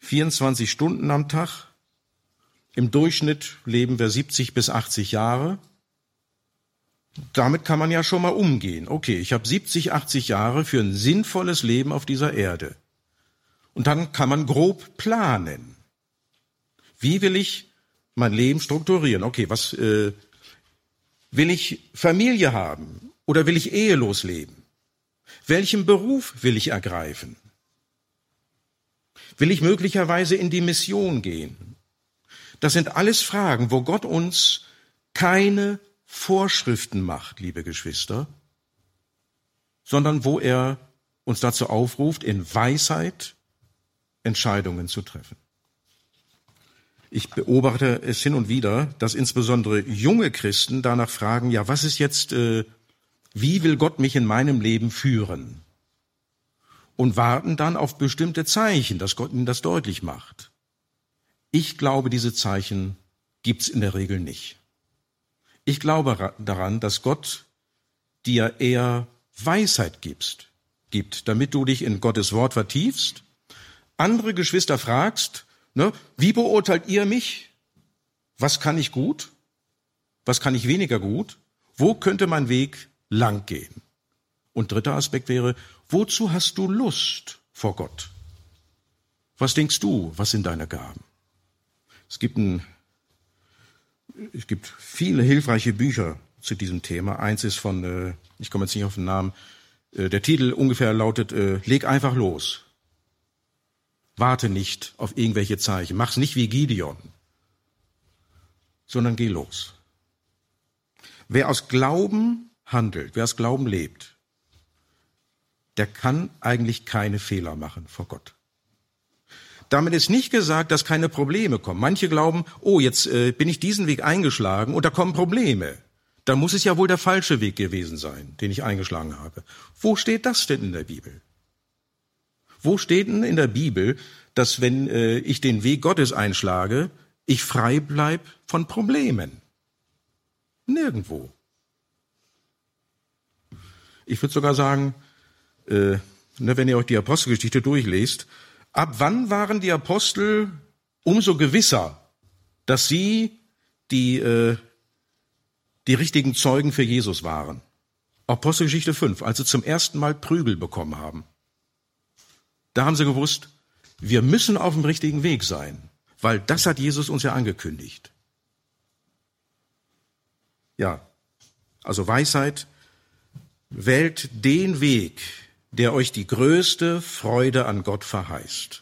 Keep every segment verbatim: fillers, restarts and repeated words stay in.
vierundzwanzig Stunden am Tag. Im Durchschnitt leben wir siebzig bis achtzig Jahre. Damit kann man ja schon mal umgehen. Okay, ich habe siebzig, achtzig Jahre für ein sinnvolles Leben auf dieser Erde. Und dann kann man grob planen. Wie will ich mein Leben strukturieren? Okay, was äh, will ich Familie haben oder will ich ehelos leben? Welchen Beruf will ich ergreifen? Will ich möglicherweise in die Mission gehen? Das sind alles Fragen, wo Gott uns keine Vorschriften macht, liebe Geschwister, sondern wo er uns dazu aufruft, in Weisheit Entscheidungen zu treffen. Ich beobachte es hin und wieder, dass insbesondere junge Christen danach fragen, ja, was ist jetzt, äh, wie will Gott mich in meinem Leben führen? Und warten dann auf bestimmte Zeichen, dass Gott ihnen das deutlich macht. Ich glaube, diese Zeichen gibt's in der Regel nicht. Ich glaube daran, dass Gott dir eher Weisheit gibst, gibt, damit du dich in Gottes Wort vertiefst, andere Geschwister fragst, ne, wie beurteilt ihr mich? Was kann ich gut? Was kann ich weniger gut? Wo könnte mein Weg lang gehen? Und dritter Aspekt wäre, wozu hast du Lust vor Gott? Was denkst du, was sind deine Gaben? Es gibt, ein, es gibt viele hilfreiche Bücher zu diesem Thema. Eins ist von, äh, ich komme jetzt nicht auf den Namen, äh, der Titel ungefähr lautet, äh, leg einfach los. Warte nicht auf irgendwelche Zeichen. Mach's nicht wie Gideon, sondern geh los. Wer aus Glauben handelt, wer aus Glauben lebt, der kann eigentlich keine Fehler machen vor Gott. Damit ist nicht gesagt, dass keine Probleme kommen. Manche glauben, oh, jetzt äh, bin ich diesen Weg eingeschlagen und da kommen Probleme. Da muss es ja wohl der falsche Weg gewesen sein, den ich eingeschlagen habe. Wo steht das denn in der Bibel? Wo steht denn in der Bibel, dass wenn äh, ich den Weg Gottes einschlage, ich frei bleib von Problemen? Nirgendwo. Ich würde sogar sagen, äh, ne, wenn ihr euch die Apostelgeschichte durchlest, ab wann waren die Apostel umso gewisser, dass sie die, äh, die richtigen Zeugen für Jesus waren? Apostelgeschichte fünf, als sie zum ersten Mal Prügel bekommen haben. Da haben sie gewusst, wir müssen auf dem richtigen Weg sein, weil das hat Jesus uns ja angekündigt. Ja, also Weisheit, wählt den Weg, der euch die größte Freude an Gott verheißt.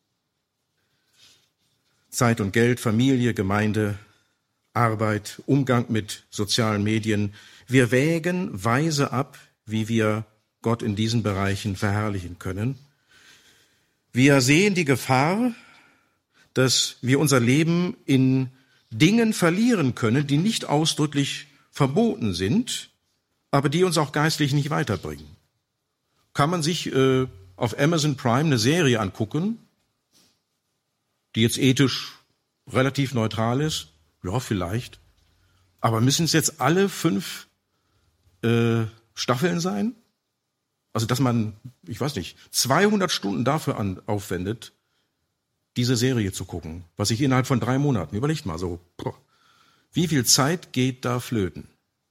Zeit und Geld, Familie, Gemeinde, Arbeit, Umgang mit sozialen Medien. Wir wägen weise ab, wie wir Gott in diesen Bereichen verherrlichen können. Wir sehen die Gefahr, dass wir unser Leben in Dingen verlieren können, die nicht ausdrücklich verboten sind, aber die uns auch geistlich nicht weiterbringen. Kann man sich äh, auf Amazon Prime eine Serie angucken, die jetzt ethisch relativ neutral ist? Ja, vielleicht. Aber müssen es jetzt alle fünf äh, Staffeln sein? Also, dass man, ich weiß nicht, zweihundert Stunden dafür an, aufwendet, diese Serie zu gucken, was ich innerhalb von drei Monaten, überlegt mal so, boah, wie viel Zeit geht da flöten?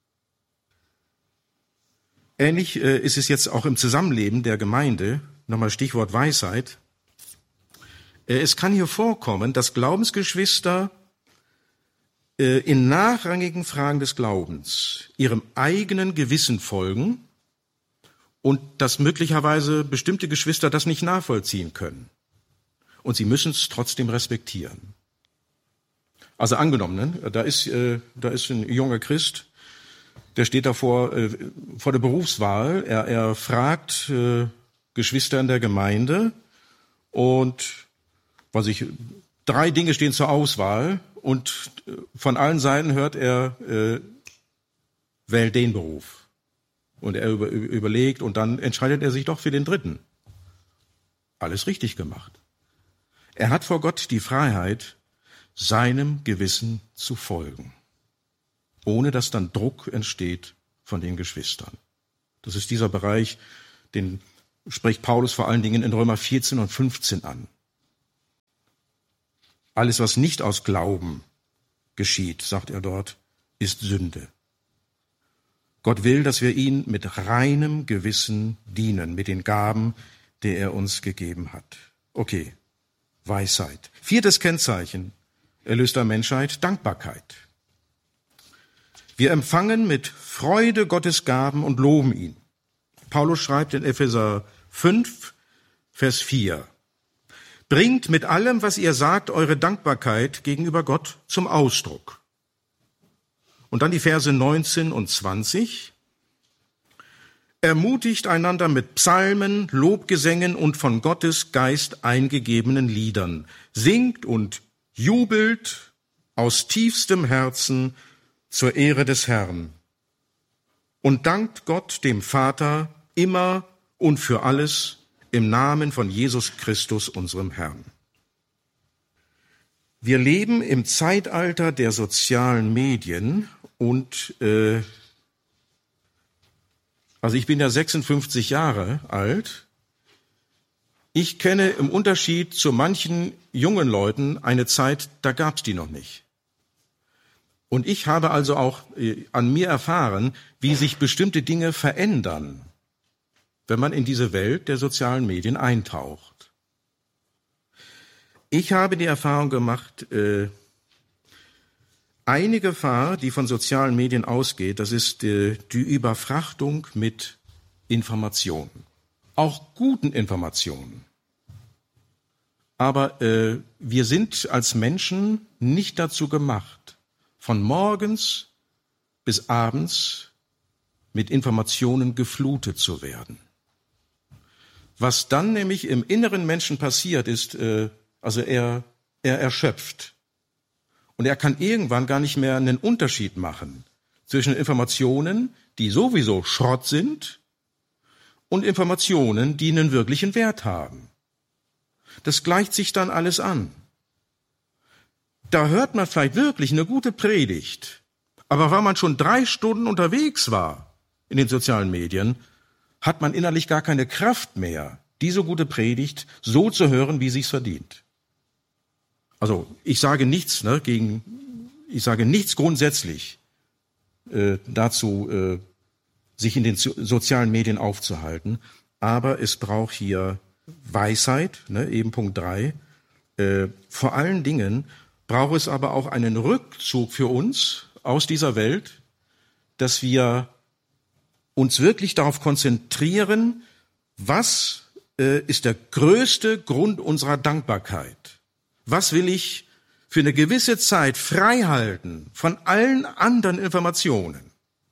Ähnlich äh, ist es jetzt auch im Zusammenleben der Gemeinde, nochmal Stichwort Weisheit. Äh, es kann hier vorkommen, dass Glaubensgeschwister äh, in nachrangigen Fragen des Glaubens ihrem eigenen Gewissen folgen und dass möglicherweise bestimmte Geschwister das nicht nachvollziehen können. Und sie müssen es trotzdem respektieren. Also angenommen, ne, da ist, äh, da ist ein junger Christ, der steht da vor, äh, vor der Berufswahl. Er, er fragt äh, Geschwister in der Gemeinde und was ich, drei Dinge stehen zur Auswahl und von allen Seiten hört er, äh, wählt den Beruf. Und er über, überlegt und dann entscheidet er sich doch für den dritten. Alles richtig gemacht. Er hat vor Gott die Freiheit, seinem Gewissen zu folgen, ohne dass dann Druck entsteht von den Geschwistern. Das ist dieser Bereich, den spricht Paulus vor allen Dingen in Römer vierzehn und fünfzehn an. Alles, was nicht aus Glauben geschieht, sagt er dort, ist Sünde. Gott will, dass wir ihn mit reinem Gewissen dienen, mit den Gaben, die er uns gegeben hat. Okay, Weisheit. Viertes Kennzeichen erlöster Menschheit, Dankbarkeit. Wir empfangen mit Freude Gottes Gaben und loben ihn. Paulus schreibt in Epheser fünf, Vers vier. Bringt mit allem, was ihr sagt, eure Dankbarkeit gegenüber Gott zum Ausdruck. Und dann die Verse neunzehn und zwanzig. Ermutigt einander mit Psalmen, Lobgesängen und von Gottes Geist eingegebenen Liedern. Singt und jubelt aus tiefstem Herzen zur Ehre des Herrn. Und dankt Gott, dem Vater, immer und für alles im Namen von Jesus Christus, unserem Herrn. Wir leben im Zeitalter der sozialen Medien und äh, also ich bin ja sechsundfünfzig Jahre alt. Ich kenne im Unterschied zu manchen jungen Leuten eine Zeit, da gab's die noch nicht. Und ich habe also auch äh, an mir erfahren, wie sich bestimmte Dinge verändern, wenn man in diese Welt der sozialen Medien eintaucht. Ich habe die Erfahrung gemacht, äh, eine Gefahr, die von sozialen Medien ausgeht, das ist äh, die Überfrachtung mit Informationen. Auch guten Informationen. Aber äh, wir sind als Menschen nicht dazu gemacht, von morgens bis abends mit Informationen geflutet zu werden. Was dann nämlich im inneren Menschen passiert ist, äh, also er, er erschöpft. Und er kann irgendwann gar nicht mehr einen Unterschied machen zwischen Informationen, die sowieso Schrott sind, und Informationen, die einen wirklichen Wert haben. Das gleicht sich dann alles an. Da hört man vielleicht wirklich eine gute Predigt, aber weil man schon drei Stunden unterwegs war in den sozialen Medien, hat man innerlich gar keine Kraft mehr, diese gute Predigt so zu hören, wie sie es verdient. Also ich sage nichts ne, gegen, ich sage nichts grundsätzlich äh, dazu, äh, sich in den sozialen Medien aufzuhalten, aber es braucht hier Weisheit, ne, eben Punkt drei. Äh, vor allen Dingen braucht es aber auch einen Rückzug für uns aus dieser Welt, dass wir uns wirklich darauf konzentrieren, was äh, ist der größte Grund unserer Dankbarkeit. Was will ich für eine gewisse Zeit frei halten von allen anderen Informationen?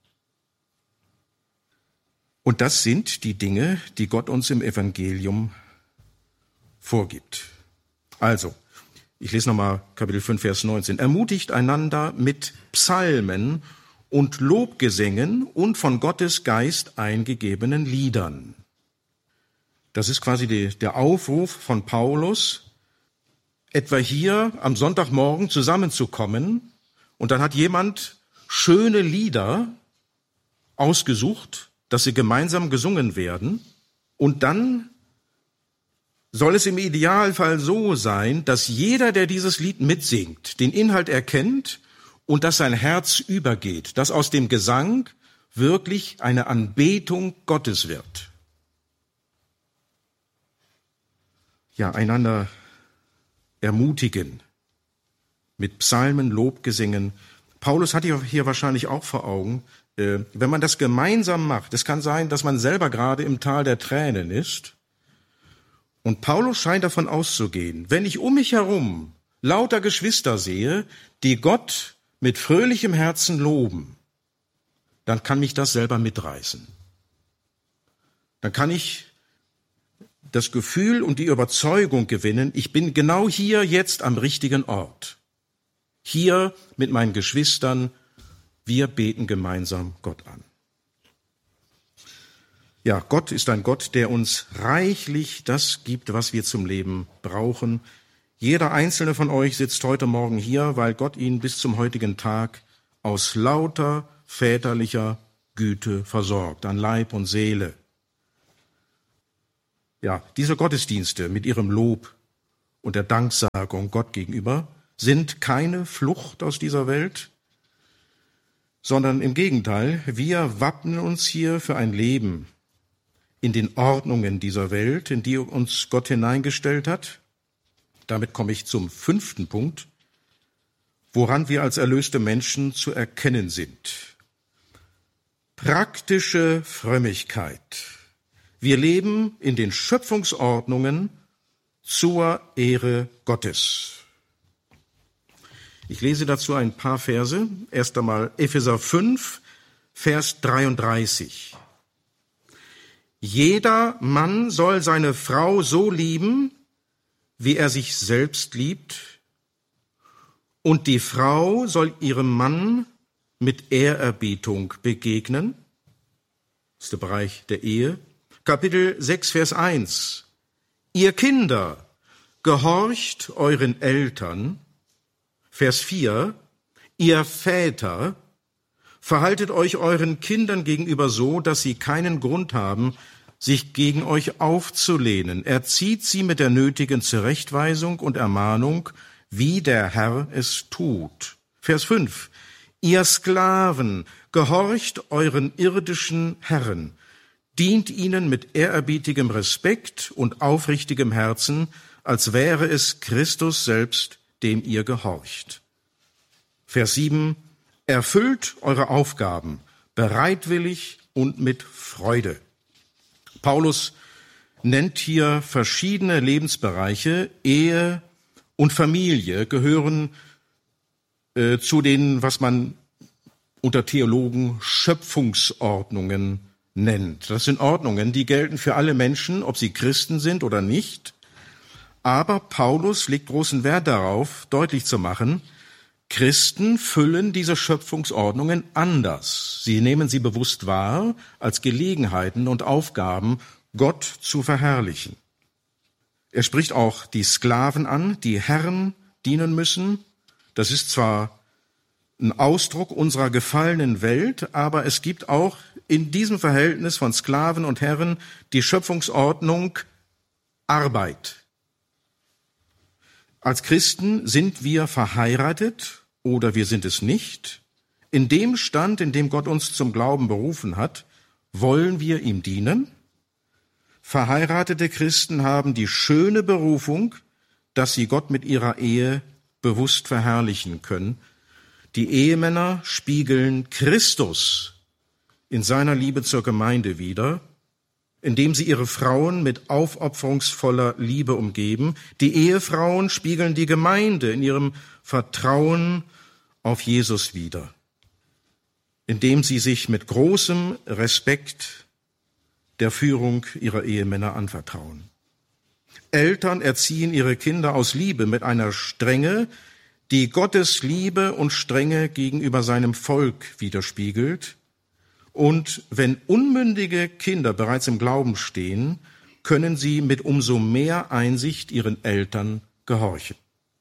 Und das sind die Dinge, die Gott uns im Evangelium vorgibt. Also, ich lese nochmal Kapitel fünf, Vers neunzehn. Ermutigt einander mit Psalmen und Lobgesängen und von Gottes Geist eingegebenen Liedern. Das ist quasi die, der Aufruf von Paulus, etwa hier am Sonntagmorgen zusammenzukommen, und dann hat jemand schöne Lieder ausgesucht, dass sie gemeinsam gesungen werden, und dann soll es im Idealfall so sein, dass jeder, der dieses Lied mitsingt, den Inhalt erkennt und dass sein Herz übergeht, dass aus dem Gesang wirklich eine Anbetung Gottes wird. Ja, einander ermutigen mit Psalmen, Lobgesängen. Paulus hat hier wahrscheinlich auch vor Augen, äh, wenn man das gemeinsam macht, es kann sein, dass man selber gerade im Tal der Tränen ist, und Paulus scheint davon auszugehen, wenn ich um mich herum lauter Geschwister sehe, die Gott mit fröhlichem Herzen loben, dann kann mich das selber mitreißen. Dann kann ich das Gefühl und die Überzeugung gewinnen, ich bin genau hier jetzt am richtigen Ort. Hier mit meinen Geschwistern, wir beten gemeinsam Gott an. Ja, Gott ist ein Gott, der uns reichlich das gibt, was wir zum Leben brauchen. Jeder einzelne von euch sitzt heute Morgen hier, weil Gott ihn bis zum heutigen Tag aus lauter väterlicher Güte versorgt, an Leib und Seele. Ja, diese Gottesdienste mit ihrem Lob und der Danksagung Gott gegenüber, sind keine Flucht aus dieser Welt, sondern im Gegenteil, wir wappnen uns hier für ein Leben in den Ordnungen dieser Welt, in die uns Gott hineingestellt hat. Damit komme ich zum fünften Punkt, woran wir als erlöste Menschen zu erkennen sind. Praktische Frömmigkeit. Wir leben in den Schöpfungsordnungen zur Ehre Gottes. Ich lese dazu ein paar Verse. Erst einmal Epheser fünf, Vers dreiunddreißig. Jeder Mann soll seine Frau so lieben, wie er sich selbst liebt, und die Frau soll ihrem Mann mit Ehrerbietung begegnen. Das ist der Bereich der Ehe. Kapitel sechs, Vers eins. Ihr Kinder, gehorcht euren Eltern. Vers vier. Ihr Väter, verhaltet euch euren Kindern gegenüber so, dass sie keinen Grund haben, sich gegen euch aufzulehnen. Erzieht sie mit der nötigen Zurechtweisung und Ermahnung, wie der Herr es tut. Vers fünf. Ihr Sklaven, gehorcht euren irdischen Herren, dient ihnen mit ehrerbietigem Respekt und aufrichtigem Herzen, als wäre es Christus selbst, dem ihr gehorcht. Vers sieben. Erfüllt eure Aufgaben bereitwillig und mit Freude. Paulus nennt hier verschiedene Lebensbereiche. Ehe und Familie gehören äh, zu den, was man unter Theologen Schöpfungsordnungen nennt. Das sind Ordnungen, die gelten für alle Menschen, ob sie Christen sind oder nicht. Aber Paulus legt großen Wert darauf, deutlich zu machen, Christen füllen diese Schöpfungsordnungen anders. Sie nehmen sie bewusst wahr als Gelegenheiten und Aufgaben, Gott zu verherrlichen. Er spricht auch die Sklaven an, die Herren dienen müssen. Das ist zwar ein Ausdruck unserer gefallenen Welt, aber es gibt auch in diesem Verhältnis von Sklaven und Herren die Schöpfungsordnung Arbeit. Als Christen sind wir verheiratet oder wir sind es nicht. In dem Stand, in dem Gott uns zum Glauben berufen hat, wollen wir ihm dienen. Verheiratete Christen haben die schöne Berufung, dass sie Gott mit ihrer Ehe bewusst verherrlichen können. Die Ehemänner spiegeln Christus in seiner Liebe zur Gemeinde wider, indem sie ihre Frauen mit aufopferungsvoller Liebe umgeben. Die Ehefrauen spiegeln die Gemeinde in ihrem Vertrauen auf Jesus wider, indem sie sich mit großem Respekt der Führung ihrer Ehemänner anvertrauen. Eltern erziehen ihre Kinder aus Liebe mit einer Strenge, die Gottes Liebe und Strenge gegenüber seinem Volk widerspiegelt. Und wenn unmündige Kinder bereits im Glauben stehen, können sie mit umso mehr Einsicht ihren Eltern gehorchen.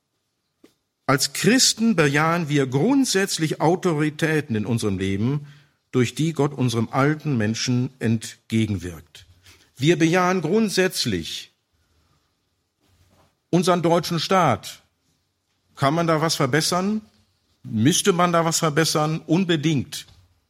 Als Christen bejahen wir grundsätzlich Autoritäten in unserem Leben, durch die Gott unserem alten Menschen entgegenwirkt. Wir bejahen grundsätzlich unseren deutschen Staat. Kann man da was verbessern? Müsste man da was verbessern? Unbedingt.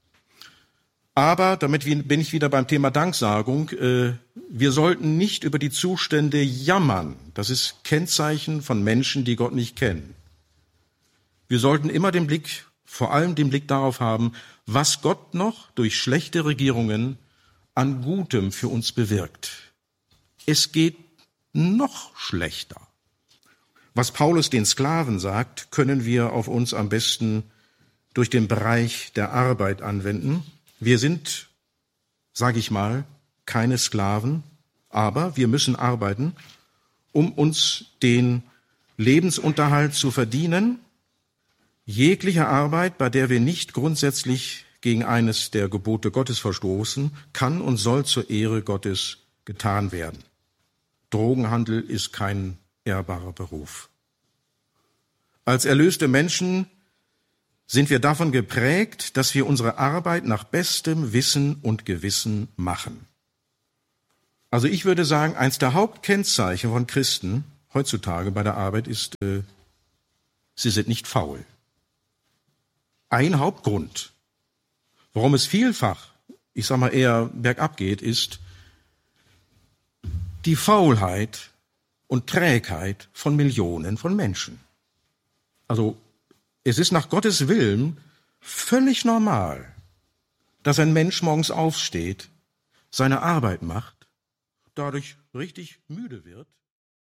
Aber, damit bin ich wieder beim Thema Danksagung, wir sollten nicht über die Zustände jammern. Das ist Kennzeichen von Menschen, die Gott nicht kennen. Wir sollten immer den Blick, vor allem den Blick darauf haben, was Gott noch durch schlechte Regierungen an Gutem für uns bewirkt. Es geht noch schlechter. Was Paulus den Sklaven sagt, können wir auf uns am besten durch den Bereich der Arbeit anwenden. Wir sind, sage ich mal, keine Sklaven, aber wir müssen arbeiten, um uns den Lebensunterhalt zu verdienen. Jegliche Arbeit, bei der wir nicht grundsätzlich gegen eines der Gebote Gottes verstoßen, kann und soll zur Ehre Gottes getan werden. Drogenhandel ist kein ehrbarer Beruf. Als erlöste Menschen sind wir davon geprägt, dass wir unsere Arbeit nach bestem Wissen und Gewissen machen. Also ich würde sagen, eins der Hauptkennzeichen von Christen heutzutage bei der Arbeit ist, äh, sie sind nicht faul. Ein Hauptgrund, warum es vielfach, ich sag mal eher bergab geht, ist die Faulheit und Trägheit von Millionen von Menschen. Also es ist nach Gottes Willen völlig normal, dass ein Mensch morgens aufsteht, seine Arbeit macht, dadurch richtig müde wird